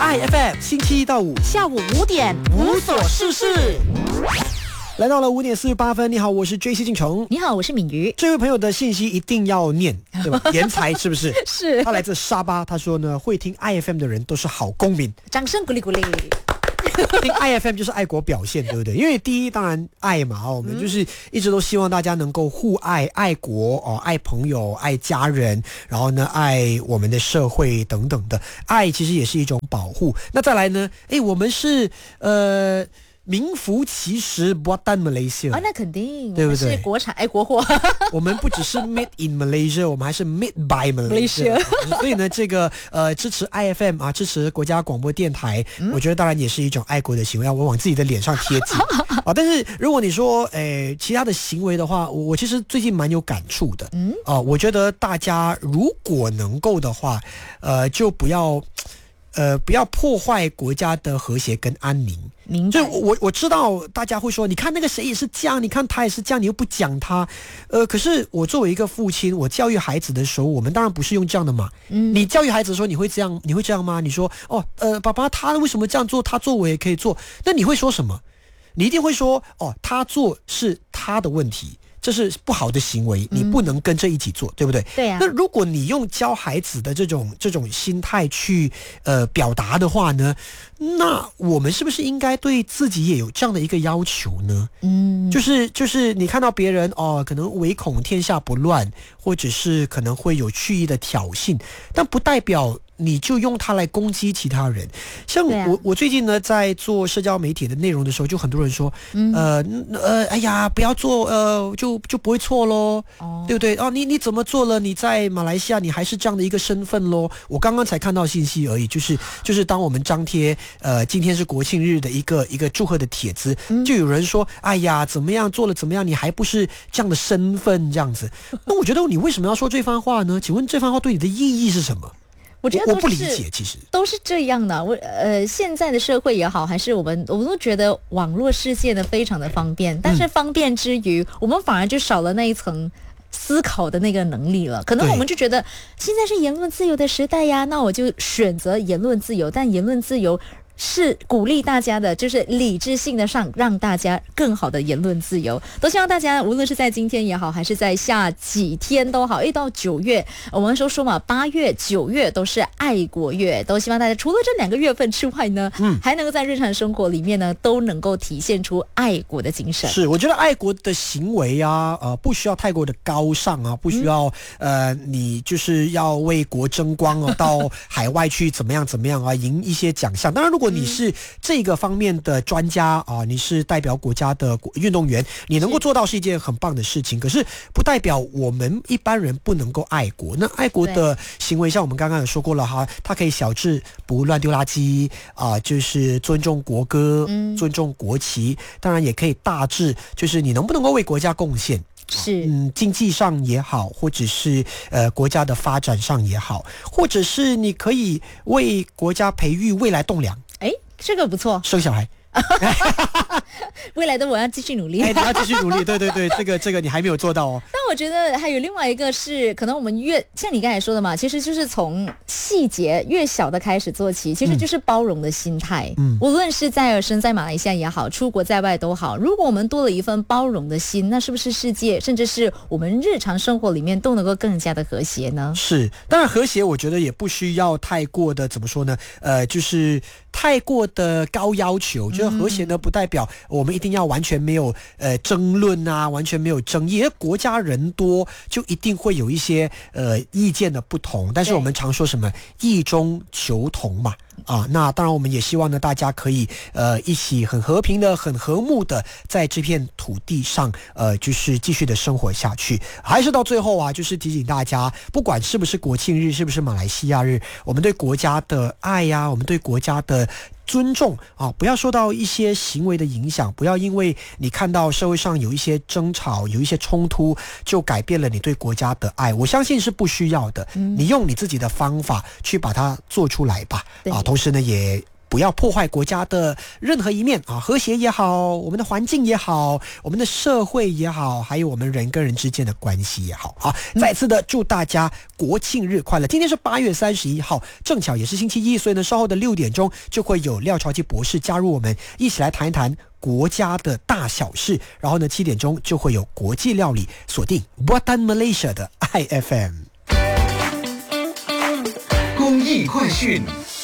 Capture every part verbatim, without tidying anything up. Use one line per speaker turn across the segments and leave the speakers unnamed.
I F M 星期一到五
下午五点无所事事。
来到了五点四十八分，你好，我是 J C 进城。
你好，我是敏瑜。
这位朋友的信息一定要念，对吧？言才是不是？
是。
他来自沙巴，他说呢，会听 I F M 的人都是好公民。
掌声鼓励鼓励。
听 I F M 就是爱国表现，对不对？因为第一，当然爱嘛，我们就是一直都希望大家能够互爱，爱国哦，爱朋友，爱家人，然后呢，爱我们的社会等等的。爱其实也是一种保护。那再来呢？哎，我们是呃。名副其实 Buatan Malaysia
啊、哦，那肯定，
对不对？
是国产爱国货。我
们不只是 Made in Malaysia， 我们还是 Made by Malaysia。所以呢，这个呃支持 I F M 啊，支持国家广播电台，嗯、我觉得当然也是一种爱国的行为，要我往自己的脸上贴金啊。但是如果你说诶其他的行为的话，我我其实最近蛮有感触的，嗯啊，我觉得大家如果能够的话，呃，就不要呃不要破坏国家的和谐跟安宁。就我我知道大家会说，你看那个谁也是这样，你看他也是这样，你又不讲他，呃，可是我作为一个父亲，我教育孩子的时候，我们当然不是用这样的嘛。嗯，你教育孩子的时候，你会这样，你会这样吗？你说哦，呃，爸爸他为什么这样做？他做我也可以做，那你会说什么？你一定会说哦，他做是他的问题。这是不好的行为，你不能跟着一起做，嗯、对不对？
对呀、啊。
那如果你用教孩子的这种这种心态去呃表达的话呢，那我们是不是应该对自己也有这样的一个要求呢？嗯，就是就是你看到别人哦，可能唯恐天下不乱，或者是可能会有蓄意的挑衅，但不代表你就用它来攻击其他人。像我、啊、我最近呢在做社交媒体的内容的时候，就很多人说，嗯、呃呃，哎呀，不要做，呃，就就不会错咯，哦、对不对？哦，你你怎么做了？你在马来西亚，你还是这样的一个身份咯。我刚刚才看到信息而已，就是就是当我们张贴呃今天是国庆日的一个一个祝贺的帖子，嗯、就有人说，哎呀，怎么样做了怎么样，你还不是这样的身份这样子？那我觉得你为什么要说这番话呢？请问这番话对你的意义是什么？
我觉得
我不理解，其实
都是这样的。我呃，现在的社会也好，还是我们，我们都觉得网络世界呢非常的方便，但是方便之余，嗯、我们反而就少了那一层思考的那个能力了。可能我们就觉得现在是言论自由的时代呀，那我就选择言论自由，但言论自由是鼓励大家的，就是理智性的上让大家更好的言论自由，都希望大家无论是在今天也好，还是在下几天都好，一到九月，我们说说嘛，八月、九月都是爱国月，都希望大家除了这两个月份之外呢，嗯，还能够在日常生活里面呢，都能够体现出爱国的精神。
是，我觉得爱国的行为啊，呃，不需要太过的高尚啊，不需要、嗯、呃，你就是要为国争光哦，到海外去怎么样怎么样啊，赢一些奖项。当然，如果你是这个方面的专家啊，你是代表国家的运动员，你能够做到是一件很棒的事情。可是不代表我们一般人不能够爱国。那爱国的行为，像我们刚刚有说过了哈，它可以小至不乱丢垃圾啊，就是尊重国歌、嗯、尊重国旗。当然也可以大至就是你能不能够为国家贡献。
是，
嗯，经济上也好，或者是呃国家的发展上也好，或者是你可以为国家培育未来栋梁。
哎，这个不错，
生小孩。
未来的我要继续努力，
哎，你要继续努力，对对对，这个这个你还没有做到哦。
但我觉得还有另外一个是，可能我们越像你刚才说的嘛，其实就是从细节越小的开始做起，其实就是包容的心态。嗯，无论是在身在马来西亚也好，出国在外都好，如果我们多了一份包容的心，那是不是世界甚至是我们日常生活里面都能够更加的和谐呢？
是，当然和谐，我觉得也不需要太过的怎么说呢？呃，就是太过的高要求，就。和谐呢，不代表我们一定要完全没有呃争论啊，完全没有争议。因为国家人多，就一定会有一些呃意见的不同。但是我们常说什么异中求同嘛。啊，那当然我们也希望呢，大家可以呃一起很和平的、很和睦的在这片土地上，呃，就是继续的生活下去。还是到最后啊，就是提醒大家，不管是不是国庆日，是不是马来西亚日，我们对国家的爱呀、啊，我们对国家的尊重啊，不要受到一些行为的影响，不要因为你看到社会上有一些争吵、有一些冲突，就改变了你对国家的爱。我相信是不需要的，嗯、你用你自己的方法去把它做出来吧。啊，同时呢，也不要破坏国家的任何一面啊，和谐也好，我们的环境也好，我们的社会也好，还有我们人跟人之间的关系也好啊。再次的祝大家国庆日快乐！今天是八月三十一号，正巧也是星期一，所以呢，稍后的六点钟就会有廖朝基博士加入我们，一起来谈一谈国家的大小事。然后呢，七点钟就会有国际料理，锁定 Buatan Malaysia 的 I F M。
公益快讯。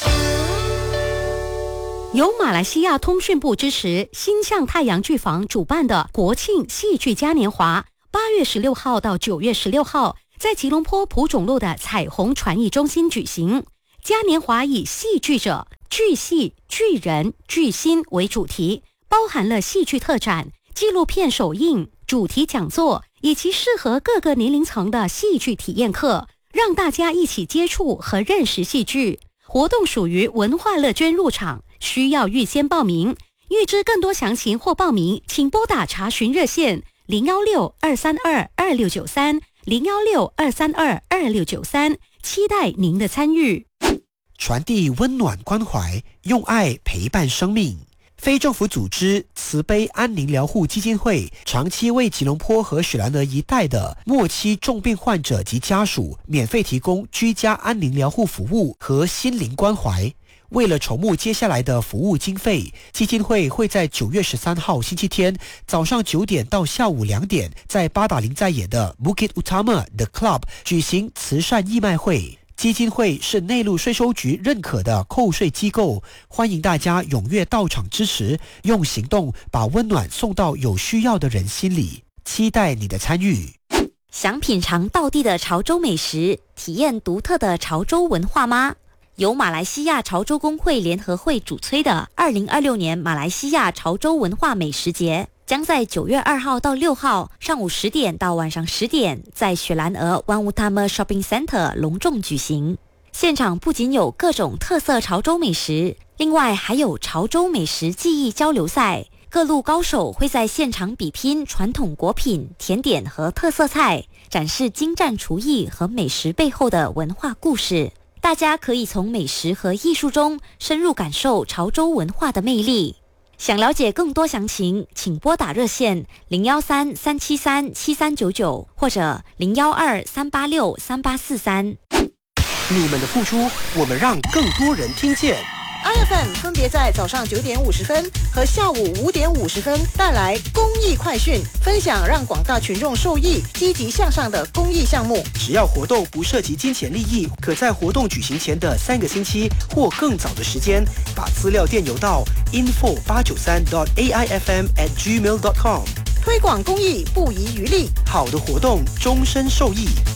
由马来西亚通讯部支持，星象太阳剧坊主办的国庆戏剧嘉年华，八月十六号到九月十六号，在吉隆坡蒲种路的彩虹传艺中心举行。嘉年华以戏剧者、剧戏、剧人、剧心为主题，包含了戏剧特展、纪录片首映、主题讲座以及适合各个年龄层的戏剧体验课，让大家一起接触和认识戏剧。活动属于文化乐捐入场，需要预先报名。预知更多详情或报名，请拨打查询热线零幺六二三二二六九三零幺六二三二二六九三，期待您的参与。
传递温暖关怀，用爱陪伴生命。非政府组织慈悲安宁疗护基金会长期为吉隆坡和雪兰莪一带的末期重病患者及家属免费提供居家安宁疗护服务和心灵关怀。为了筹募接下来的服务经费，基金会会在九月十三号星期天早上九点到下午两点，在巴达林在野的 Bukit Utama The Club 举行慈善义卖会。基金会是内陆税收局认可的扣税机构，欢迎大家踊跃到场支持，用行动把温暖送到有需要的人心里。期待你的参与。
想品尝道地的潮州美食，体验独特的潮州文化吗？由马来西亚潮州工会联合会主催的二零二六年马来西亚潮州文化美食节，将在九月二号到六号上午十点到晚上十点，在雪兰莪 One Utama Shopping Centre 隆重举行。现场不仅有各种特色潮州美食，另外还有潮州美食技艺交流赛，各路高手会在现场比拼传统果品、甜点和特色菜，展示精湛厨艺和美食背后的文化故事。大家可以从美食和艺术中深入感受潮州文化的魅力。想了解更多详情，请拨打热线零幺三三七三七三九九或者零幺二三八六三八四三。
你们的付出，我们让更多人听见。
I F M 分别在早上九点五十分和下午五点五十分带来公益快讯，分享让广大群众受益、积极向上的公益项目。
只要活动不涉及金钱利益，可在活动举行前的三个星期或更早的时间，把资料电邮到 info 八九三 dot a i f m at gmail dot com。
推广公益不遗余力，
好的活动终身受益。